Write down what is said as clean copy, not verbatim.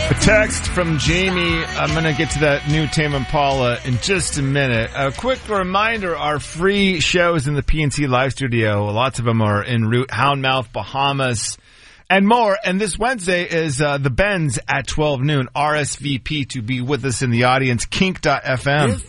A text from Jamie. I'm going to get to that new Tame Impala in just a minute. A quick reminder, our free shows in the PNC Live Studio, lots of them are en route, Houndmouth, Bahamas, and more. And this Wednesday is the Bends at 12 noon. RSVP to be with us in the audience, kink.fm.